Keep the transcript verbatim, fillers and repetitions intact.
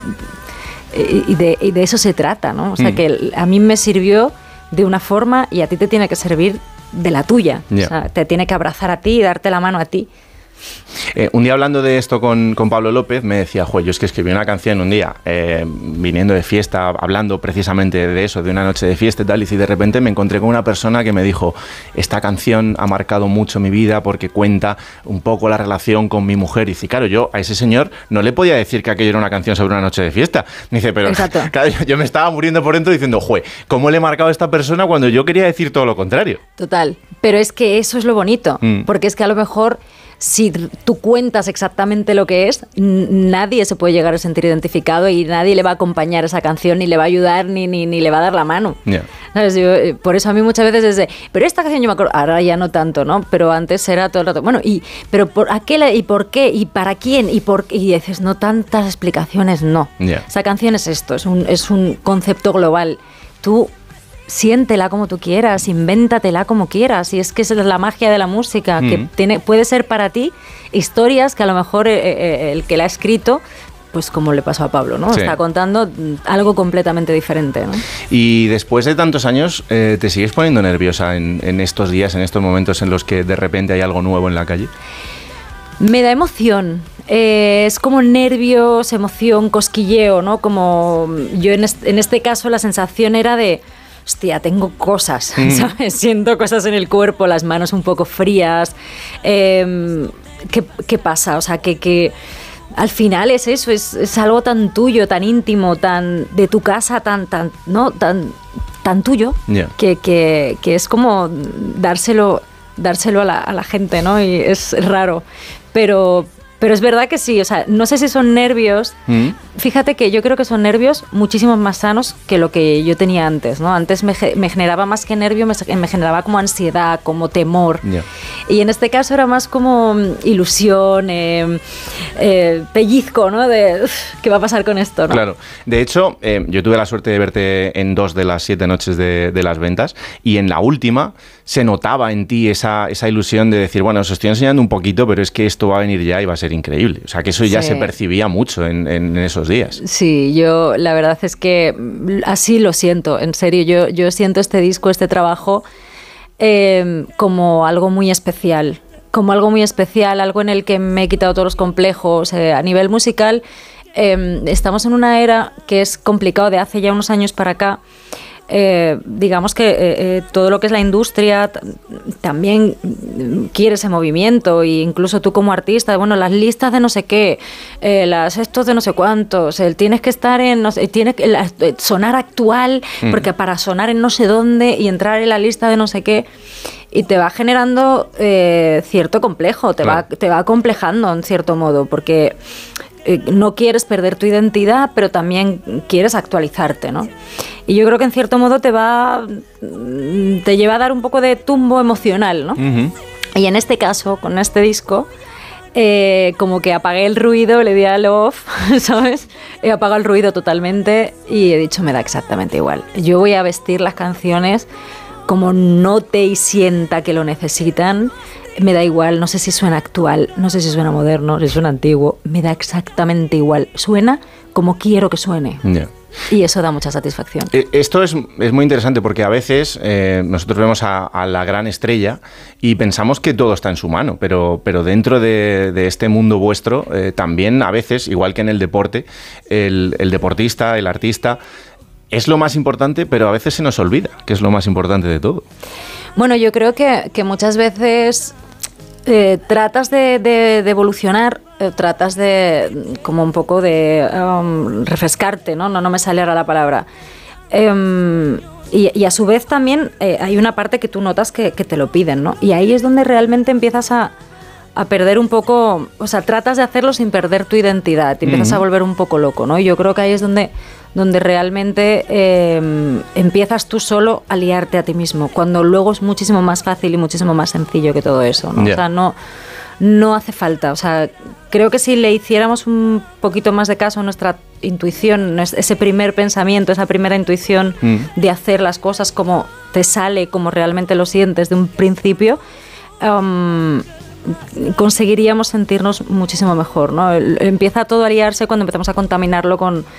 y de, y de eso se trata, ¿no? O sea, mm. que a mí me sirvió de una forma y a ti te tiene que servir de la tuya. Yeah. O sea, te tiene que abrazar a ti y darte la mano a ti. Eh, un día hablando de esto con, con Pablo López me decía, jo, yo es que escribí una canción un día eh, viniendo de fiesta, hablando precisamente de eso, de una noche de fiesta y tal, y de repente me encontré con una persona que me dijo, esta canción ha marcado mucho mi vida porque cuenta un poco la relación con mi mujer. Y dice, claro, yo a ese señor no le podía decir que aquello era una canción sobre una noche de fiesta. Me dice, pero claro, yo, yo me estaba muriendo por dentro diciendo, jue, ¿cómo le he marcado a esta persona cuando yo quería decir todo lo contrario? Total, pero es que eso es lo bonito, mm. porque es que a lo mejor si tú cuentas exactamente lo que es, nadie se puede llegar a sentir identificado y nadie le va a acompañar esa canción, ni le va a ayudar, ni, ni, ni le va a dar la mano. Yeah. ¿Sabes? Yo, por eso a mí muchas veces es de, pero esta canción yo me acuerdo, ahora ya no tanto, ¿no? Pero antes era todo el rato, bueno, y, pero por aquel, y por qué, y para quién, y por qué, y dices, no tantas explicaciones, no. Yeah. Esa canción es esto, es un, es un concepto global. Tú siéntela como tú quieras, invéntatela como quieras, y es que esa es la magia de la música, mm. que tiene, puede ser para ti historias que a lo mejor eh, eh, el que la ha escrito, pues como le pasó a Pablo, ¿no? Sí. Está contando algo completamente diferente, ¿no? Y después de tantos años, eh, ¿te sigues poniendo nerviosa en, en estos días, en estos momentos en los que de repente hay algo nuevo en la calle? Me da emoción. Eh, es como nervios, emoción, cosquilleo, ¿no? Como yo en este, en este caso la sensación era de hostia, tengo cosas, mm. ¿sabes? Siento cosas en el cuerpo, las manos un poco frías. Eh, ¿qué, ¿Qué pasa? O sea, que, que al final es eso, es, es algo tan tuyo, tan íntimo, tan de tu casa, tan, tan, ¿no? tan, tan tuyo, yeah. que, que, que es como dárselo, dárselo a la, a la gente, ¿no? Y es raro, pero... Pero es verdad que sí, o sea, no sé si son nervios. Mm. Fíjate que yo creo que son nervios muchísimo más sanos que lo que yo tenía antes, ¿no? Antes me, me generaba más que nervio, me, me generaba como ansiedad, como temor. Yeah. Y en este caso era más como ilusión, eh, eh, pellizco, ¿no? De uf, ¿qué va a pasar con esto, ¿no? Claro. De hecho, eh, yo tuve la suerte de verte en dos de las siete noches de, de las ventas, y en la última se notaba en ti esa, esa ilusión de decir, bueno, os estoy enseñando un poquito, pero es que esto va a venir ya y va a ser increíble. O sea, que eso ya sí. se percibía mucho en, en esos días. Sí, yo la verdad es que así lo siento, en serio. Yo, yo siento este disco, este trabajo, eh, como algo muy especial. Como algo muy especial, algo en el que me he quitado todos los complejos. Eh, a nivel musical, eh, estamos en una era que es complicado de hace ya unos años para acá. Eh, digamos que eh, eh, todo lo que es la industria t- también quiere ese movimiento, e incluso tú como artista, bueno, las listas de no sé qué, eh, las estos de no sé cuántos, el tienes que estar en, no sé, tienes que la, sonar actual, mm. porque para sonar en no sé dónde y entrar en la lista de no sé qué, y te va generando eh, cierto complejo, te, claro. va, te va acomplejando en cierto modo, porque Eh, no quieres perder tu identidad, pero también quieres actualizarte, ¿no? Y yo creo que en cierto modo te va, te lleva a dar un poco de tumbo emocional, ¿no? Uh-huh. Y en este caso, con este disco, eh, como que apagué el ruido, le di al off, ¿sabes? He apagado el ruido totalmente y he dicho, me da exactamente igual. Yo voy a vestir las canciones como note y sienta que lo necesitan. Me da igual, no sé si suena actual, no sé si suena moderno, si suena antiguo, me da exactamente igual. Suena como quiero que suene. Yeah. Y eso da mucha satisfacción. Esto es, es muy interesante porque a veces eh, nosotros vemos a, a la gran estrella y pensamos que todo está en su mano, pero, pero dentro de, de este mundo vuestro eh, también a veces, igual que en el deporte, el, el deportista, el artista, es lo más importante, pero a veces se nos olvida que es lo más importante de todo. Bueno, yo creo que, que muchas veces eh, tratas de, de, de evolucionar, eh, tratas de como un poco de um, refrescarte, ¿no? No, no me sale ahora la palabra. Um, y, y a su vez también eh, hay una parte que tú notas que, que te lo piden, ¿no? Y ahí es donde realmente empiezas a, a perder un poco, o sea, tratas de hacerlo sin perder tu identidad, te empiezas uh-huh. a volver un poco loco, ¿no? Y yo creo que ahí es donde... donde realmente eh, empiezas tú solo a liarte a ti mismo, cuando luego es muchísimo más fácil y muchísimo más sencillo que todo eso, ¿no? Yeah. O sea, no, no hace falta. O sea, creo que si le hiciéramos un poquito más de caso a nuestra intuición, ese primer pensamiento, esa primera intuición mm. de hacer las cosas como te sale, como realmente lo sientes de un principio, um, conseguiríamos sentirnos muchísimo mejor, ¿no? Empieza todo a liarse cuando empezamos a contaminarlo con,